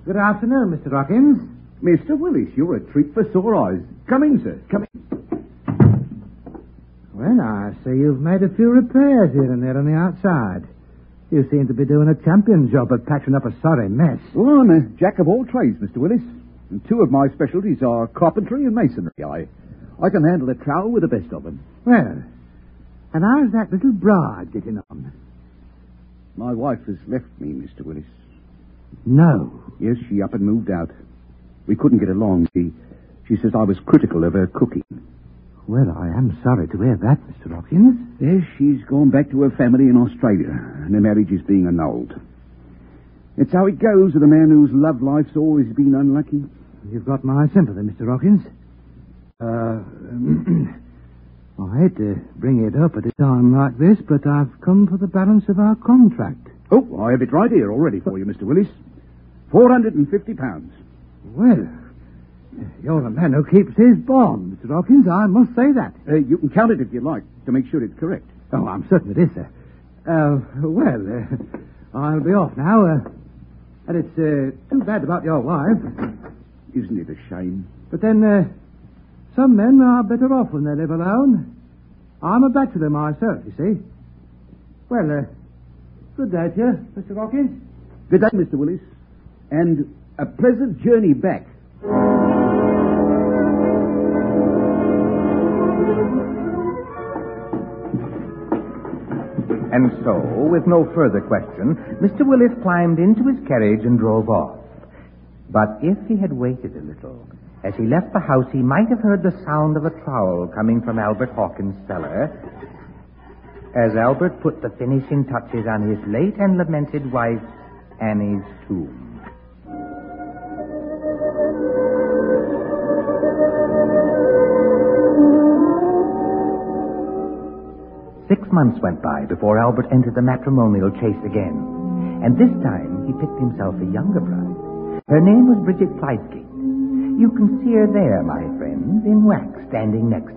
Good afternoon, Mr. Hawkins. Mr. Willis, you're a treat for sore eyes. Come in, sir. Come in. Well, I see you've made a few repairs here and there on the outside. You seem to be doing a champion job at patching up a sorry mess. Well, I'm a jack of all trades, Mr. Willis. And two of my specialties are carpentry and masonry. I can handle a trowel with the best of them. Well, and how's that little bride getting on? My wife has left me, Mr. Willis. No. Yes, she up and moved out. We couldn't get along. She says I was critical of her cooking. Well, I am sorry to hear that, Mr. Hawkins. Yes, she's gone back to her family in Australia, and her marriage is being annulled. It's how it goes with a man whose love life's always been unlucky. You've got my sympathy, Mr. Hawkins. I hate to bring it up at a time like this, but I've come for the balance of our contract. Oh, I have it right here already for you, Mr. Willis. £450. Well, you're a man who keeps his bond, Mr. Hawkins. I must say that. You can count it if you like, to make sure it's correct. Oh, I'm certain it is, sir. I'll be off now. And it's too bad about your wife. Isn't it a shame? But then, some men are better off when they live alone. I'm a bachelor myself, you see. Well, good day to you, Mr. Hawkins. Good day, Mr. Willis. And a pleasant journey back. And so, with no further question, Mr. Willis climbed into his carriage and drove off. But if he had waited a little, as he left the house, he might have heard the sound of a trowel coming from Albert Hawkins' cellar, as Albert put the finishing touches on his late and lamented wife, Annie's tomb. Six months went by before Albert entered the matrimonial chase again. And this time he picked himself a younger bride. Her name was Bridget Flightgate. You can see her there, my friends, in wax, standing next